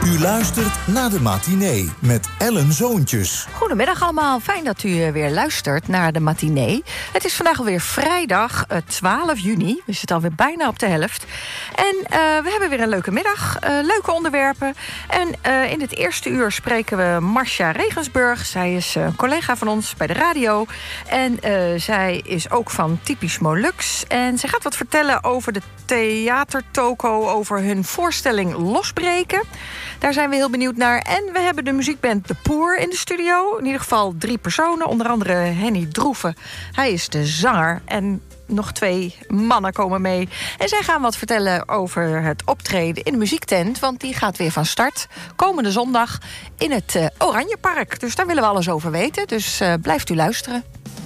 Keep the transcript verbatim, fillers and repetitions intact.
U luistert naar de matinee met Ellen Zoontjes. Goedemiddag allemaal, fijn dat u weer luistert naar de matinee. Het is vandaag alweer vrijdag twaalf juni, we zitten alweer bijna op de helft. En uh, we hebben weer een leuke middag, uh, leuke onderwerpen. En uh, in het eerste uur spreken we Marcia Regensburg. Zij is een collega van ons bij de radio. En uh, zij is ook van Typisch Molux. En zij gaat wat vertellen over de theatertoko, over hun voorstelling Losbreken. Daar zijn we heel benieuwd naar. En we hebben de muziekband De Poer in de studio. In ieder geval drie personen. Onder andere Henny Droeven. Hij is de zanger. En nog twee mannen komen mee. En zij gaan wat vertellen over het optreden in de muziektent. Want die gaat weer van start. Komende zondag in het uh, Oranjepark. Dus daar willen we alles over weten. Dus uh, blijft u luisteren.